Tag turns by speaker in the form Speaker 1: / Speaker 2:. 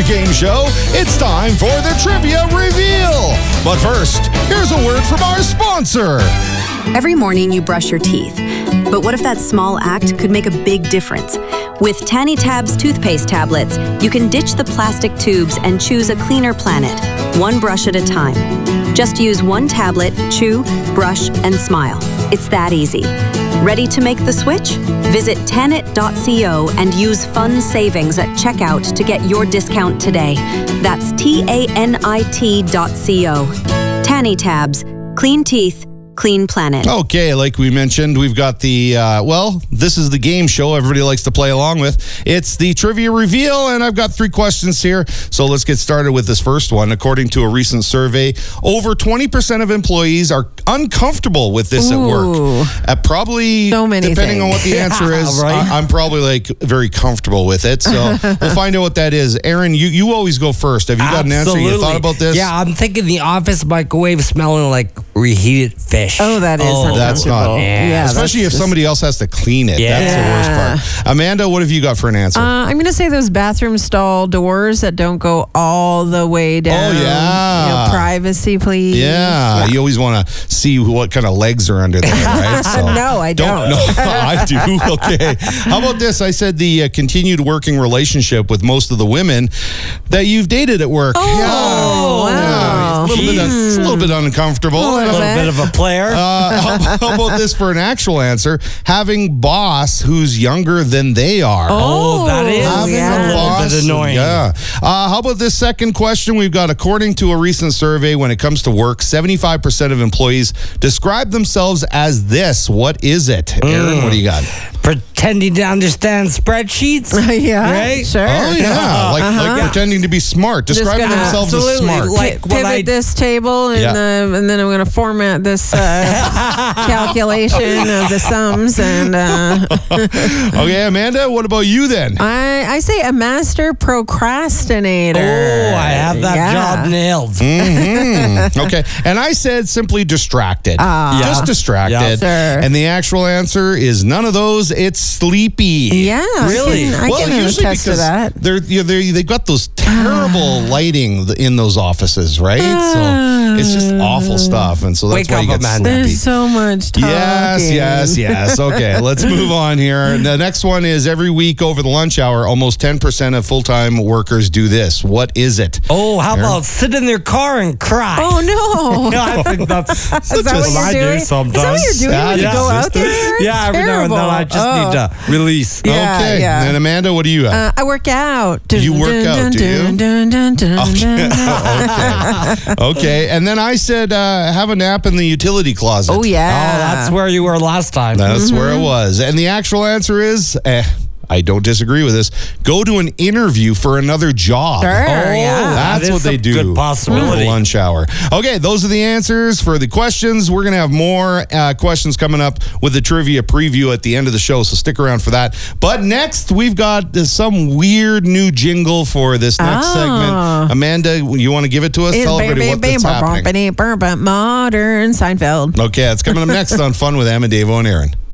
Speaker 1: game show, it's time for the Trivia Reveal. But first, here's a word from our sponsor.
Speaker 2: Every morning you brush your teeth. But what if that small act could make a big difference? With Tanny Tabs toothpaste tablets, you can ditch the plastic tubes and choose a cleaner planet, one brush at a time. Just use one tablet, chew, brush, and smile. It's that easy. Ready to make the switch? Visit Tanit.co and use fun savings at checkout to get your discount today. That's TANIT.co. Tanny Tabs. Clean teeth. Clean planet.
Speaker 1: Okay, like we mentioned, we've got the, this is the game show everybody likes to play along with. It's the Trivia Reveal, and I've got 3 questions here. So let's get started with this first one. According to a recent survey, over 20% of employees are uncomfortable with this at work. Probably,
Speaker 3: so many
Speaker 1: depending on
Speaker 3: things.
Speaker 1: what the answer is,
Speaker 4: right?
Speaker 1: I'm probably very comfortable with it. So we'll find out what that is. Aaron, you always go first. Have you got an answer? You thought about this?
Speaker 4: Yeah, I'm thinking the office microwave smelling like reheated fish.
Speaker 3: Oh, that is uncomfortable.
Speaker 1: That's not.
Speaker 4: Yeah,
Speaker 1: especially if somebody else has to clean it.
Speaker 4: Yeah.
Speaker 1: That's the worst part. Amanda, what have you got for an answer?
Speaker 3: I'm going to say those bathroom stall doors that don't go all the way down.
Speaker 1: Oh, yeah.
Speaker 3: Privacy, please.
Speaker 1: Yeah, you always want to see what kind of legs are under there, right? So
Speaker 3: No, I don't.
Speaker 1: No, I do. Okay. How about this? I said the continued working relationship with most of the women that you've dated at work.
Speaker 3: Oh, wow.
Speaker 1: It's a little bit uncomfortable.
Speaker 3: A little
Speaker 4: bit of a player.
Speaker 1: How about this for an actual answer? Having boss who's younger than they are.
Speaker 4: Oh, that is
Speaker 1: Having
Speaker 4: a little bit annoying.
Speaker 1: Yeah. How about this second question? We've got, according to a recent survey, when it comes to work, 75% of employees describe themselves as this. What is it? Aaron, what do you got?
Speaker 4: Pretending to understand spreadsheets.
Speaker 3: Yeah,
Speaker 4: Right?
Speaker 3: sure.
Speaker 1: Oh, yeah. Like pretending to be smart. Describing
Speaker 3: gonna-
Speaker 1: themselves as
Speaker 4: absolutely.
Speaker 1: smart.
Speaker 4: Like when
Speaker 3: Pivot this table and, and then I'm going to format this calculation of the sums. And
Speaker 1: Okay, Amanda, what about you then?
Speaker 3: I say a master procrastinator.
Speaker 4: Oh, I have that job nailed.
Speaker 1: Okay, and I said simply distracted. Just distracted.
Speaker 4: Yeah.
Speaker 3: Sure.
Speaker 1: And the actual answer is none of those. It's sleepy.
Speaker 3: Yeah,
Speaker 4: Really?
Speaker 3: I can
Speaker 1: usually
Speaker 3: attest to that.
Speaker 1: they've got those terrible lighting in those offices, right? So it's just awful stuff, and so that's
Speaker 4: Wake
Speaker 1: why you
Speaker 4: up,
Speaker 1: get
Speaker 4: Amanda.
Speaker 1: sleepy.
Speaker 3: There's so much talking.
Speaker 1: Yes. Okay, let's move on here. The next one is every week over the lunch hour, almost 10% of full-time workers do this. What is it?
Speaker 4: Oh, how about sit in their car and cry?
Speaker 3: Oh, no.
Speaker 4: Yeah, I think that's
Speaker 3: Is that
Speaker 4: just
Speaker 3: what
Speaker 4: I
Speaker 3: you're
Speaker 4: do
Speaker 3: doing?
Speaker 4: sometimes.
Speaker 3: Is that what you're doing when you
Speaker 1: Yeah.
Speaker 3: go out there?
Speaker 4: Yeah, every now and then I just need to release.
Speaker 3: Yeah,
Speaker 1: Okay,
Speaker 3: yeah.
Speaker 1: and Amanda, what do you have?
Speaker 3: I work out.
Speaker 1: You work out, do you? Okay, and then I said have a nap in the utility closet.
Speaker 3: Oh, yeah.
Speaker 4: Oh, that's where you were last time.
Speaker 1: That's where it was. And the actual answer is, I don't disagree with this. Go to an interview for another job.
Speaker 3: Sure, yeah.
Speaker 1: That's
Speaker 4: That
Speaker 1: what
Speaker 4: is
Speaker 1: they
Speaker 4: a
Speaker 1: do.
Speaker 4: good possibility.
Speaker 1: For the lunch hour. Okay, those are the answers for the questions. We're going to have more questions coming up with the trivia preview at the end of the show, so stick around for that. But next, we've got some weird new jingle for this next segment. Amanda, you want to give it to us? Tell everybody what's happening.
Speaker 3: Modern Seinfeld.
Speaker 1: Okay, it's coming up next on Fun with Em and Dave and Aaron.